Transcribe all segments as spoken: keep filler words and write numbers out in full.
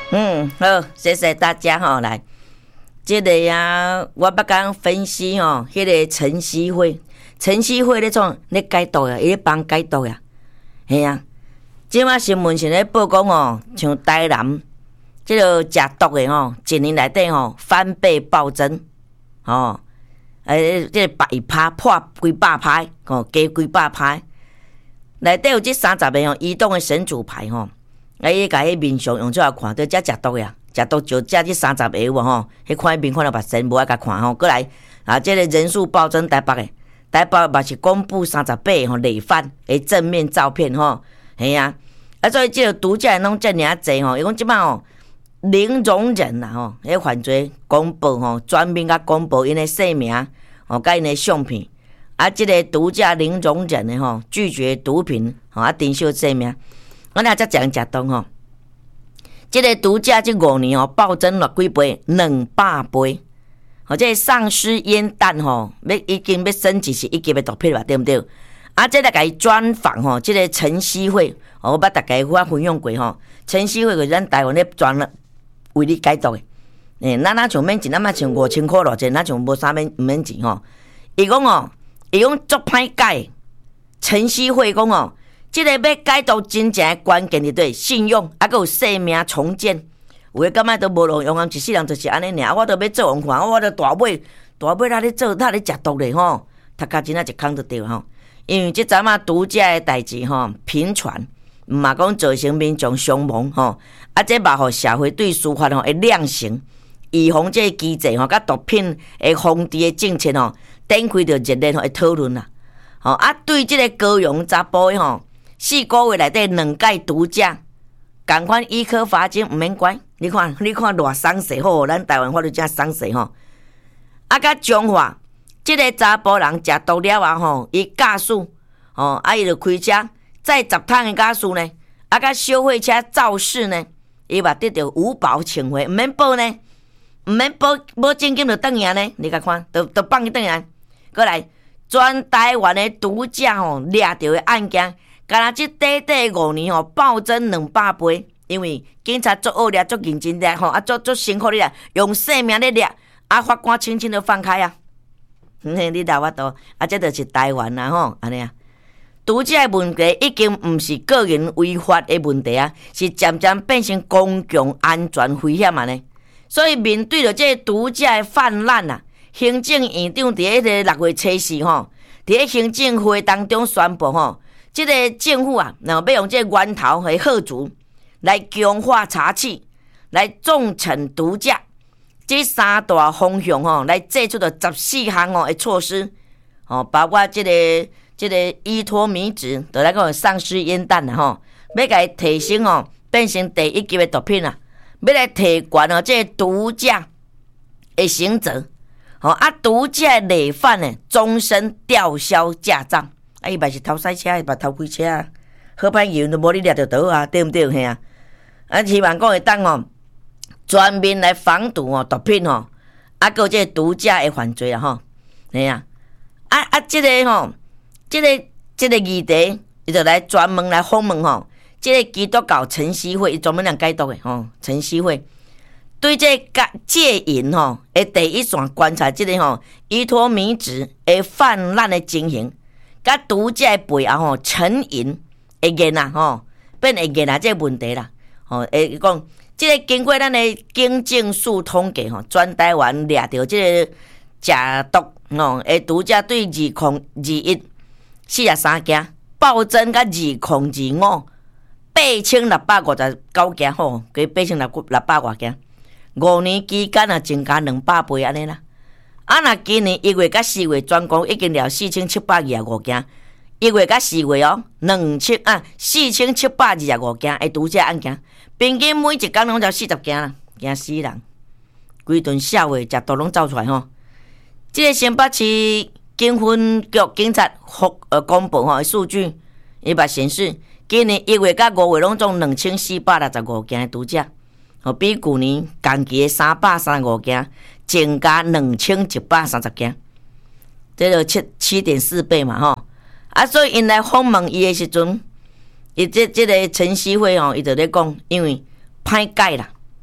嗯，好，谢谢大家吼、哦，来，这个呀，我要讲分析哦，迄、那个晨曦会，晨曦会咧创咧解毒呀，伊咧帮解毒呀，系啊，即马新闻是咧报讲哦，像台南即个食毒的吼，一年内底吼翻倍暴增，哦，诶，即个百趴破几百趴，哦，加几百趴，内底有即三十个吼移动的神主牌吼。啊！伊甲迄面相用出来看，对遮食毒呀，食毒就遮即三十个有无吼？迄看面看到目神无爱甲看吼。过来啊，即、這個人数暴增，台北诶，台北嘛是公布三十八吼累犯诶正面照片吼，系啊。啊，所以即个毒驾拢遮尔啊济吼，伊讲即摆吼零容忍啦吼，迄犯罪公布吼，专门甲公布因诶姓名吼，甲因诶相片。啊，即、這個毒驾零容忍诶吼，拒绝毒品吼，啊，珍惜性命。我俩才讲食毒吼，这个毒驾这五年哦暴增了几倍，两百倍。哦，这个丧尸烟弹吼，要已经要升级是一级的毒品了，对不对？啊，这个甲伊专访吼，这个晨曦会，哦、我捌大家我分享过吼，晨曦会是咱台湾咧专了为你解毒的。诶，咱哪像免钱，咱嘛像五千块偌济，咱像无啥免毋免钱吼。伊讲哦，伊讲足歹解，晨曦会讲哦。这个要解毒真正的关键是对信用，还有生命重建。有诶感觉都无路用，啊，一世人就是安尼尔。我都要做用看，我都大尾大尾哪咧做，哪咧食毒咧吼？读甲真啊一空就对吼。因为即阵啊毒驾诶代志吼频传，毋嘛讲造成民众伤亡吼。啊，这嘛互社会对司法吼会量刑，预防这个机制吼，甲毒品诶防治诶政策吼，展开着热烈吼诶讨论啦。吼啊，对即个高雄查甫诶吼。四个月内底两届毒驾，共款医科罚金毋免管。你看，你看偌爽势好，咱台湾法律正爽势吼。啊，甲中华，即、這个查甫人食毒了啊吼，伊驾驶吼，啊伊就开车载十桶的驾驶呢，啊甲小货车肇事呢，伊嘛得到五保请回，毋免报呢，毋免报，无证金就转赢呢。你甲看，都都放伊转赢。过来，全台湾的毒驾吼掠到的案件。敢若即短短五年吼，暴增两百倍，因为警察做恶劣、做认真掠吼，啊做做辛苦咧掠，用性命咧掠，啊法官轻轻就放开啊。嗯，你来我倒，啊这就是台湾啦吼，安尼啊。毒驾的问题已经毋是个人违法的问题啊，是渐渐变成公共安全危险啊呢。所以面对着这毒驾的泛滥啊，行政院长伫迄个六月初四吼，伫咧行政会当中宣布吼。这个政府啊，然后要用这个源头和贺族来强化查缉，来重惩毒驾，这三大方向吼、哦，来制出了十四项哦的措施，哦，包括这个这个依托米脂，就来讲丧尸烟弹啦吼，要甲伊提升哦，变成第一级的毒品啊，要来提悬哦，这个毒驾的刑责，哦啊，毒驾累犯呢，终身吊销驾照。啊，伊嘛是偷驶车，伊嘛偷开车啊，好歹油都无你掠着倒啊，对毋对？嘿啊，啊，希望讲会当哦，全面来防毒哦，毒品哦，啊，个这个毒驾的犯罪啊，吼，嘿啊，啊啊，这个吼，这个这个议题，伊就来专门来访问吼，这个基督教晨曦会，伊专门来解毒的吼，晨曦会对这个戒瘾吼，诶，第一线观察这个吼，依托米脂诶泛滥的情形。甲毒驾背后吼成瘾会瘾啊吼，变会瘾啊，这个问题啦吼，会讲这个经过咱的警政署统计吼，全台湾掠到这个食毒吼，诶毒驾对二零二一四十三件暴增，甲二零二五八千六百五十九件吼，佮八千六六百外件，五年期间啊增加两百倍安尼啦。啊，那今年一月甲四月全国已经了四千七百二十五件，一月甲四月哦，两千啊四千七百二十五件诶毒驾案件，平均每一天拢才四十件啦，惊死人！规顿社会食毒拢走出来吼。即、這個新北市警分局警察服呃公布吼数据，伊嘛显示，今年一月甲五月拢总两千四百六十五件诶毒驾，吼比去年同期诶三百三十五件。增加两千一百三十件，这就七七点四倍嘛吼！啊，所以因来访问伊的时阵，伊这这个晨曦会吼，伊就咧讲，因为歹解啦，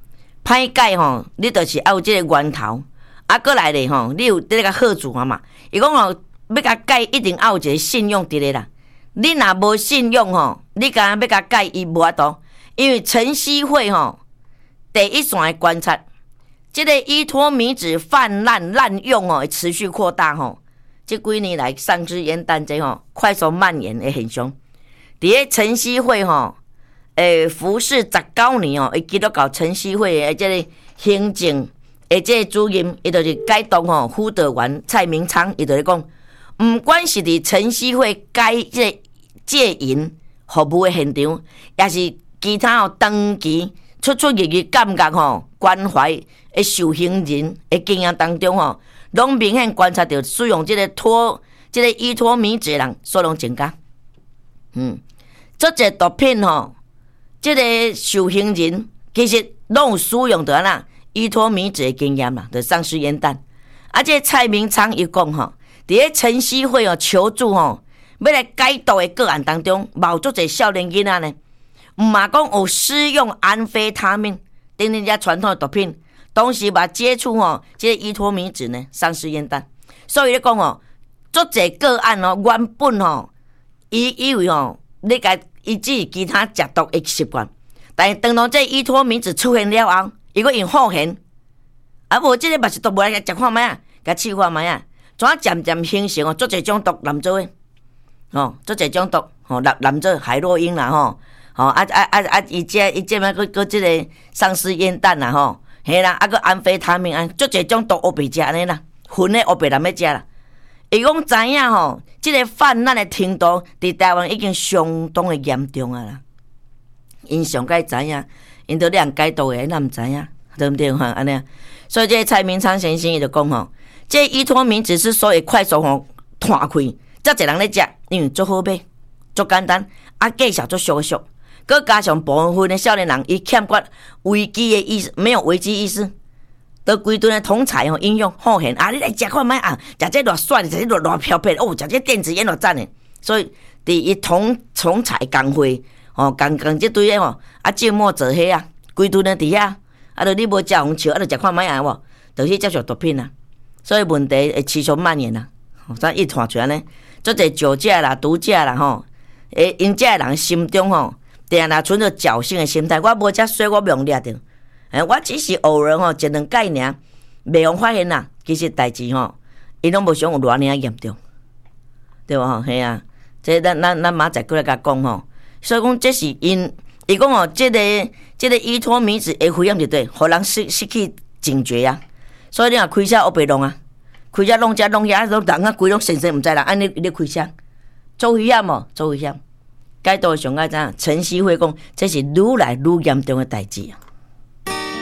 歹解吼，你就是要有即个源头，啊，过来咧吼，你有这个好处啊嘛。伊讲吼，要甲解一定要有一个信用伫咧啦。你若无信用吼，你敢要甲解伊无法度，因为晨曦会吼第一线的观察，即、这个依托米脂泛滥滥用哦，会持续扩大吼。这几年来上肢烟弹这吼快速蔓延的现象，伫咧晨曦会吼。诶，服侍十九年哦，伊基督教晨曦会诶，即个行政诶，即个主任，伊就是改动吼，辅导员蔡明昌，伊就咧讲，毋管是伫晨曦会改即个戒淫服务诶现场，也是其他吼长期出出入入感觉吼关怀诶受刑人诶经验当中吼，拢明显观察到使用即个托即、这个依托米脂诶人数量增加。嗯，做者毒品吼。这个受刑人其实拢有使用到啦依托米脂的经验啦，就丧失烟弹。啊，这个蔡明昌伊讲吼，伫咧晨曦会哦求助吼，要来解毒的个案当中，冇足侪少年囡仔呢，毋嘛讲有施用安非他命等等遮传统的毒品，同时嘛接触吼，这个依托米脂呢丧失烟弹。所以咧讲吼，足侪个案哦，原本吼，伊以为吼，你甲伊只是其他食毒的习惯，但是当当这依托米脂出现了后，伊佫用好现，啊无即个嘛是毒物来食看卖啊，甲试看卖啊，怎渐渐形成哦，足侪种毒男做诶，吼，足侪种毒，吼男男做海洛因啦，吼，吼啊啊啊啊，伊这伊这摆佫佫即个丧尸烟弹啦，吼，嘿啦，啊佫安非他命啊，足侪种毒乌白食安尼啦，混诶乌白人要食啦。伊讲知影吼，即、这个泛滥的程度伫台湾已经相当的严重啊啦。因上该知影，因都两解毒的，咱毋知影，对不对？哈，安尼。所以这个蔡明昌先生伊就讲吼，这依托米脂是所以快速吼弹开，遮侪人咧食，因为足好买，足简单，啊价小足俗俗，佮加上部分的少年人伊欠缺危机的意识，没有危机意识。都规顿的同彩吼应用好现啊！你来食看卖啊，食这偌帅，食这偌偌飘撇哦，食这电子烟偌赞的。所以伫伊同同彩工会哦，共共这堆的吼啊，静默做迄啊，规顿的伫遐啊，著你无食红笑，啊，著食看卖啊，无，著去接触毒品啊。所以问题会持续蔓延啊。咱一传出来呢，做者酒驾啦、毒驾啦吼，诶，因遮人心中吼，定若存着侥幸的心态，我无遮水，我袂用掠着。欸、我只是偶然吼一两届尔，袂用发现啦。其实代志吼，伊拢无想有偌尔严重，对无吼？嘿啊，这咱咱咱明仔过来甲讲吼。所以讲这是因，伊讲吼，这个这个依托米脂会危险，就对，互人失失去警觉啊。所以你若开车黑白弄啊，开车弄遮弄遐，都人啊规拢神神毋知啦。安尼你开车，做危险哦，做危险。解毒上个怎？晨曦会讲，这是愈来愈严重的代志啊。